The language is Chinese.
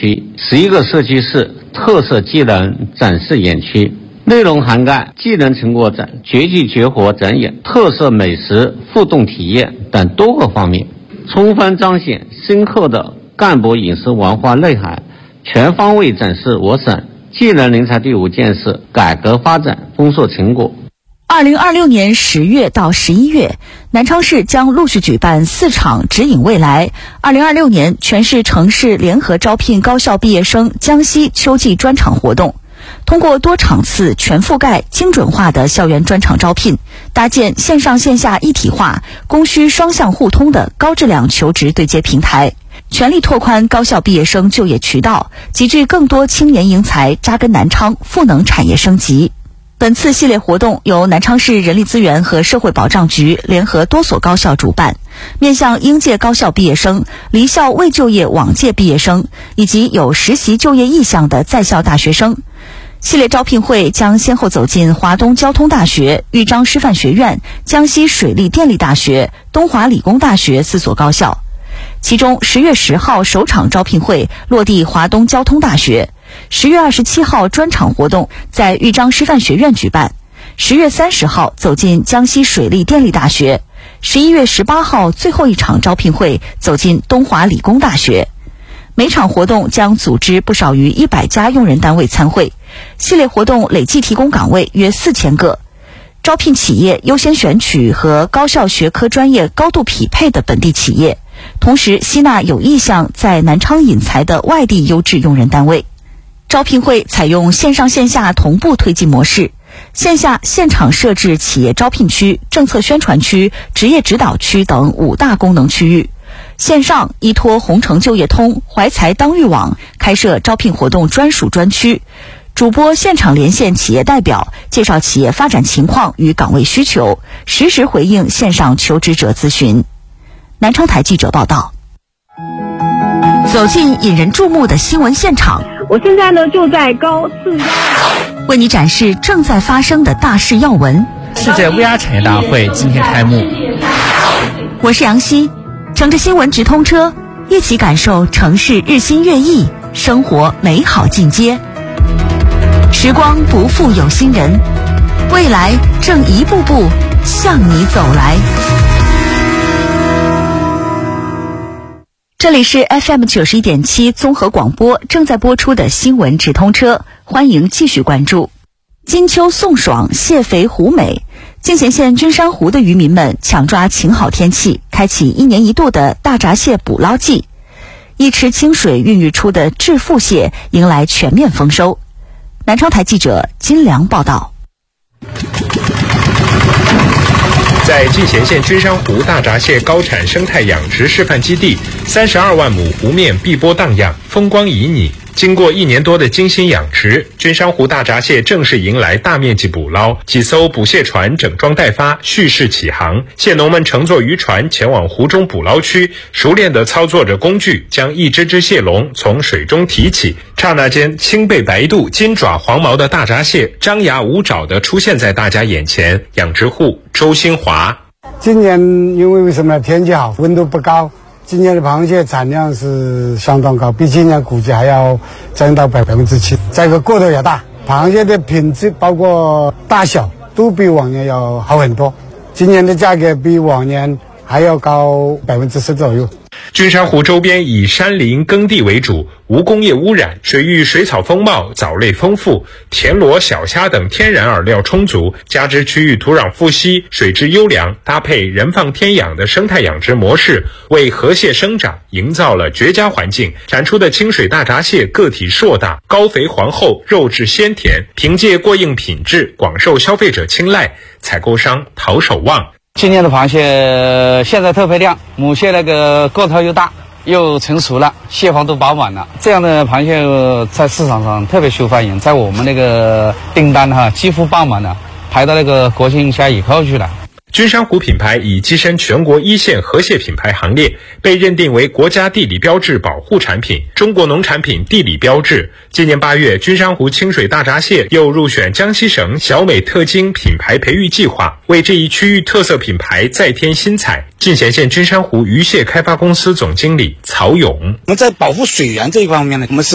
区，11个社区市特色技能展示园区，内容涵盖技能成果展、绝技绝活展演、特色美食互动体验等多个方面，充分彰显深刻的干部饮食文化内涵，全方位展示我省技能人才队伍建设改革发展工作成果。 2026年10月到11月，南昌市将陆续举办4场指引未来2026年全市城市联合招聘高校毕业生江西秋季专场活动，通过多场次全覆盖精准化的校园专场招聘，搭建线上线下一体化、供需双向互通的高质量求职对接平台，全力拓宽高校毕业生就业渠道，集聚更多青年英才扎根南昌，赋能产业升级。本次系列活动由南昌市人力资源和社会保障局联合多所高校主办，面向应届高校毕业生、离校未就业往届毕业生以及有实习就业意向的在校大学生。系列招聘会将先后走进华东交通大学、豫章师范学院、江西水利电力大学、东华理工大学4所高校。其中10月10号首场招聘会落地华东交通大学，10月27号专场活动在豫章师范学院举办，10月30号走进江西水利电力大学，11月18号最后一场招聘会走进东华理工大学。每场活动将组织不少于100家用人单位参会，系列活动累计提供岗位约4000个。招聘企业优先选取和高校学科专业高度匹配的本地企业，同时吸纳有意向在南昌引才的外地优质用人单位。招聘会采用线上线下同步推进模式，线下现场设置企业招聘区、政策宣传区、职业指导区等5大功能区域，线上依托红城就业通、怀才当域网开设招聘活动专属专区，主播现场连线企业代表，介绍企业发展情况与岗位需求，实时回应线上求职者咨询。南昌台记者报道。走进引人注目的新闻现场， 我现在呢就在高411， 为你展示正在发生的大事要闻。 世界 VR 产业大会今天开幕。 我是杨希，乘着新闻直通车，一起感受城市日新月异，生活美好进阶。时光不负有心人，未来正一步步向你走来。这里是 FM 91.7综合广播正在播出的新闻直通车，欢迎继续关注。金秋送爽，蟹肥湖美，进贤县君山湖的渔民们抢抓晴好天气，开启1年1度的大闸蟹捕捞季。一池清水孕育出的致富蟹迎来全面丰收。南昌台记者金良报道。 在进贤县君山湖大闸蟹高产生态养殖示范基地，32万亩湖面碧波荡漾，风光旖旎。经过1年多的精心养殖，君山湖大闸蟹正式迎来大面积捕捞，几艘捕蟹船整装待发，蓄势起航。蟹农们乘坐渔船前往湖中捕捞区，熟练地操作着工具，将一只只蟹笼从水中提起。刹那间，青背白肚、金爪黄毛的大闸蟹张牙舞爪地出现在大家眼前。养殖户周新华： 今年因为什么天气好，温度不高，今年的螃蟹产量是相当高，比今年估计还要增到7%。再一个个头也大，螃蟹的品质包括大小都比往年要好很多。今年的价格比往年还要高10%左右。 君山湖周边以山林耕地为主，无工业污染，水域水草丰茂，藻类丰富，田螺、小虾等天然饵料充足，加之区域土壤富硒，水质优良，搭配人放天养的生态养殖模式，为河蟹生长营造了绝佳环境。产出的清水大闸蟹个体硕大，高肥黄厚，肉质鲜甜，凭借过硬品质，广受消费者青睐，采购商陶守望。 今年的螃蟹现在特配量，母蟹那个个头又大又成熟了，蟹黄都饱满了，这样的螃蟹在市场上特别受欢迎，在我们那个订单几乎爆满了，排到那个国庆虾以后去了。 君山湖品牌已跻身全国1线河蟹品牌行列，被认定为国家地理标志保护产品、中国农产品地理标志。今年8月，君山湖清水大闸蟹又入选江西省小美特精品牌培育计划，为这一区域特色品牌再添新彩。进贤县君山湖渔蟹开发公司总经理曹勇： 我们在保护水源这一方面呢，我们是